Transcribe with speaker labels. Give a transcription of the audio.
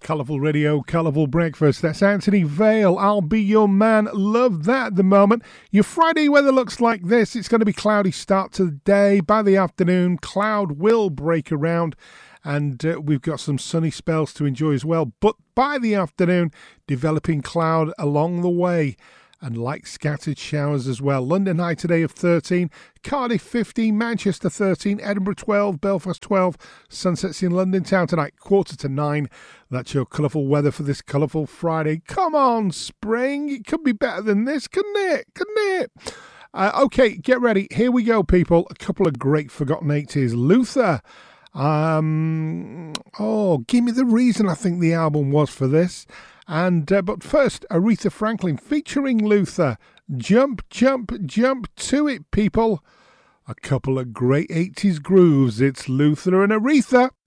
Speaker 1: Colourful Radio, Colourful Breakfast. That's Anthony Vale. I'll be your man. Love that at the moment. Your Friday weather looks like this. It's going to be cloudy start to the day. By the afternoon, cloud will break around, and we've got some sunny spells to enjoy as well. But by the afternoon, developing cloud along the way, and light scattered showers as well. London high today of 13, Cardiff 15, Manchester 13, Edinburgh 12, Belfast 12. Sunsets in London town tonight, 8:45. That's your colourful weather for this colourful Friday. Come on, spring. It could be better than this, couldn't it? Okay, get ready. Here we go, people. A couple of great forgotten 80s. Luther. Give me the reason I think the album was for this. And but first, Aretha Franklin featuring Luther. Jump, jump, jump to it, people. A couple of great 80s grooves. It's Luther and Aretha.